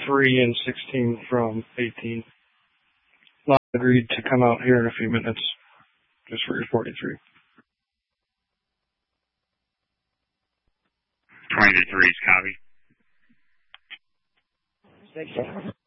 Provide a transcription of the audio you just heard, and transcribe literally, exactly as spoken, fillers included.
three and sixteen from eighteen. Lon agreed to come out here in a few minutes, just for your forty-three. twenty-three is copy. Thanks, sir.